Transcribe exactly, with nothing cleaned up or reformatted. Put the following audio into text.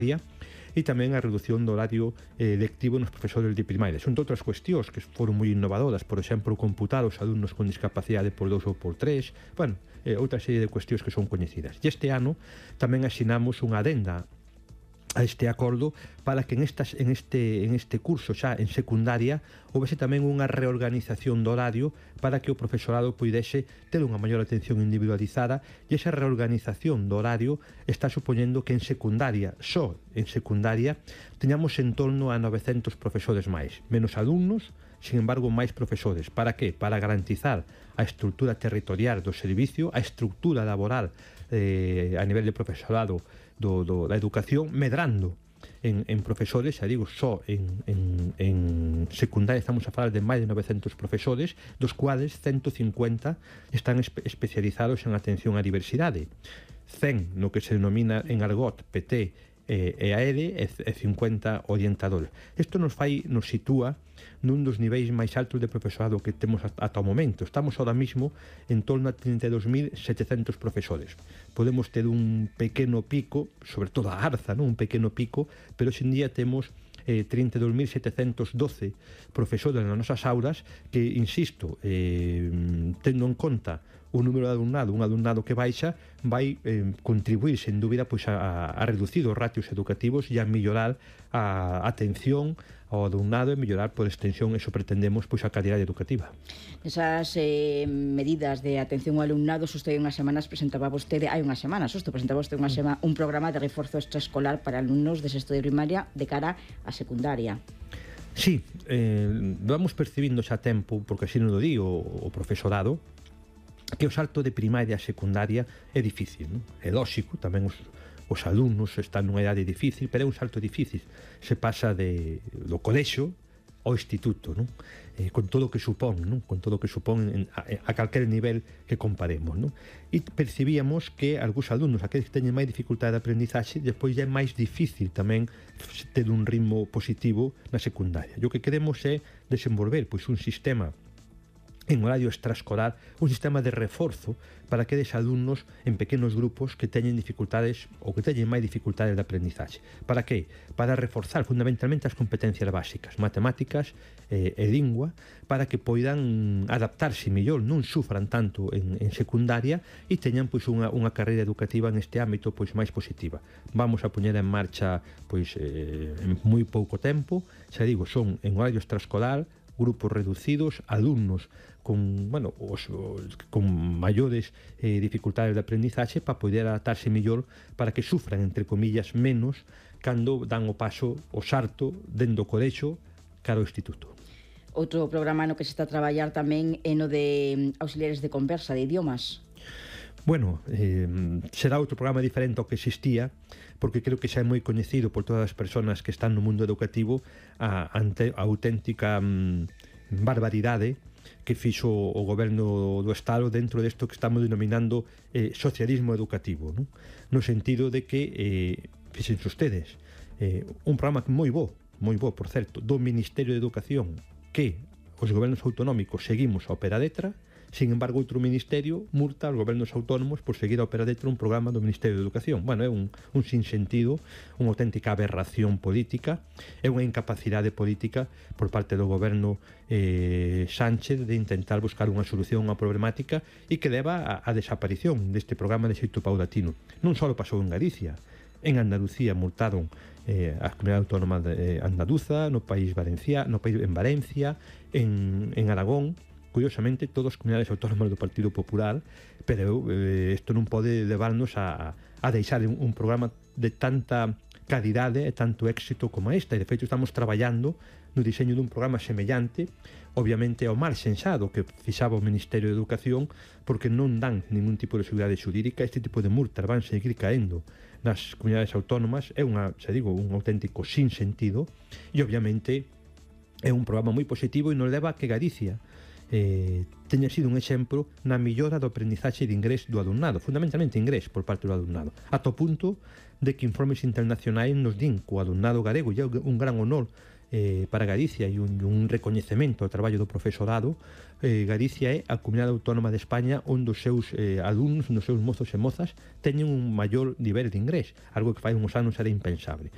e tamén a reducción do horario eh, lectivo nos profesores de primaria. Son outras cuestións que foron moi innovadoras, por exemplo, computar os alumnos con discapacidade por dous ou por tres, bueno, eh, outra serie de cuestións que son coñecidas. E este ano tamén asinamos unha adenda a este acordo para que en, estas, en, este, en este curso xa en secundaria houvese tamén unha reorganización do horario para que o profesorado puidese ter unha maior atención individualizada, e esa reorganización do horario está supoñendo que en secundaria, só en secundaria, teñamos en torno a novecentos profesores máis, menos alumnos, sin embargo máis profesores. Para que? Para garantizar a estrutura territorial do servicio, a estrutura laboral eh, a nivel de profesorado do, do, da educación, medrando en, en profesores, xa digo, só en, en, en secundaria estamos a falar de máis de novecentos profesores, dos cuales ciento cincuenta están espe especializados en atención á diversidade, cen no que se denomina en argot P T e, e A E D e cincuenta orientadores. Isto nos fai, nos sitúa nun dos niveis máis altos de profesorado que temos ata o momento. Estamos ahora mismo en torno a trinta e dous mil setecentos profesores. Podemos ter un pequeno pico, sobre todo a Arza, non? Un pequeno pico, pero hoxe en día temos eh, trinta e dous mil setecentos doce profesores nas nosas aulas que, insisto, eh, tendo en conta o número de alumnado, un alumnado que baixa, vai eh, contribuir, sen dúbida, pois a, a reducir os ratios educativos e a mellorar a atención ao alumnado e mellorar por extensión, eso pretendemos, pois a calidade educativa. Esas eh, medidas de atención ao alumnado, xusto hai unhas semanas presentaba vostede, hai unhas semanas, xusto presentaba vostede unha sema, un programa de reforzo extraescolar para alumnos de sexto de primaria de cara á secundaria. Sí, eh, vamos percibindo xa tempo, porque así non o di o, o profesorado, que o salto de primaria a secundaria é difícil, non? É lóxico, tamén os, os alumnos están nunha idade difícil, pero é un salto difícil. Se pasa de, do colexo ao instituto, non? Eh, con todo o que supón, non? Con todo o que supón en, a, a calquer nivel que comparemos, non? E percibíamos que algúns alumnos, aqueles que teñen máis dificultade de aprendizaxe, despois já é máis difícil tamén ter un ritmo positivo na secundaria. E o que queremos é desenvolver pois un sistema en horario extraescolar, un sistema de reforzo para aqueles alumnos en pequenos grupos que teñen dificultades ou que teñen máis dificultades de aprendizaxe. Para que? Para reforzar fundamentalmente as competencias básicas, matemáticas eh, e lingua, para que poidan adaptarse mellor, non sufran tanto en, en secundaria e teñan pois unha, unha carreira educativa en este ámbito pois máis positiva. Vamos a poñer en marcha pois eh, en moi pouco tempo, xa digo, son en horario extraescolar, grupos reducidos, alumnos con, bueno, os, os, con maiores eh, dificultades de aprendizaxe para poder adaptarse mellor para que sufran, entre comillas, menos cando dan o paso, o sarto dentro do colexo cara ao instituto. Outro programa no que se está a traballar tamén é no de auxiliares de conversa, de idiomas. Bueno, eh, será outro programa diferente ao que existía, porque creo que xa é moi coñecido por todas as persoas que están no mundo educativo a, ante, a auténtica mm, barbaridade que fixo o goberno do Estado dentro desto que estamos denominando eh, socialismo educativo, non? No sentido de que, eh, fixense ustedes, eh, un programa moi bo, moi bo, por certo, do Ministerio de Educación, que os gobernos autonómicos seguimos a opera letra. Sin embargo, outro ministerio multa aos gobernos autónomos por seguir a opera dentro un programa do Ministerio de Educación. Bueno, é un, un sinsentido, unha auténtica aberración política, é unha incapacidade política por parte do goberno eh, Sánchez de intentar buscar unha solución á problemática e que leva a, a desaparición deste programa de xeito paulatino. Non só pasou en Galicia, en Andalucía multaron eh, a comunidade autónoma de, eh, andaluza, no país Valencia, no país en Valencia, en, en Aragón. Curiosamente, todas as comunidades autónomas do Partido Popular, pero eh, isto non pode levarnos a, a deixar un, un programa de tanta calidade e tanto éxito como esta, e de feito estamos traballando no diseño dun programa semellante, obviamente ao marxen xa do que fixaba o Ministerio de Educación, porque non dan ningún tipo de seguridade xurídica. Este tipo de multas van seguir caendo nas comunidades autónomas, é unha, xa digo, un auténtico sinsentido, e obviamente é un programa moi positivo e nos leva a que Galicia eh, teña sido un exemplo na millora do aprendizaxe de inglés do alumnado, fundamentalmente inglés por parte do alumnado, ata o punto de que informes internacionais nos din que o alumnado galego é un gran honor eh, para Galicia e un, un recoñecemento ao traballo do profesorado. eh, Galicia é a comunidade autónoma de España onde os seus eh, alumnos, os seus mozos e mozas teñen un maior nivel de inglés, algo que fai uns anos era impensable.